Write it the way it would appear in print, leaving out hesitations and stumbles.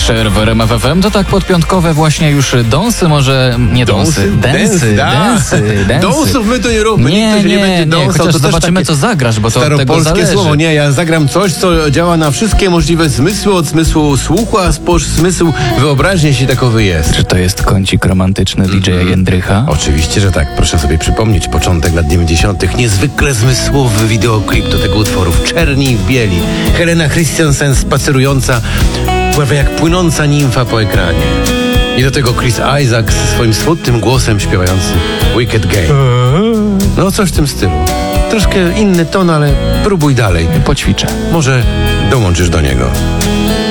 przerwy RMF FM. To tak podpiątkowe właśnie już dąsy, może nie dąsy. Dęsy. Dąsów my to nie róbmy. Nie, chociaż to zobaczymy, co zagrasz, bo to od tego zależy. Słowo. Nie, ja zagram coś, co działa na wszystkie możliwe zmysły, od zmysłu słuchu, a zmysł wyobraźni, jeśli takowy jest. Czy to jest kącik romantyczny DJ-a Jędrycha? Oczywiście, że tak. Proszę sobie przypomnieć początek lat 90. Niezwykle zmysłowy wideoklip do tego utworu w czerni i w bieli. Helena Christensen spacerująca, prawie jak płynąca nimfa po ekranie. I do tego Chris Isaac ze swoim smutnym głosem śpiewający Wicked Game. No coś w tym stylu. Troszkę inny ton, ale próbuj dalej. Poćwiczę. Może dołączysz do niego.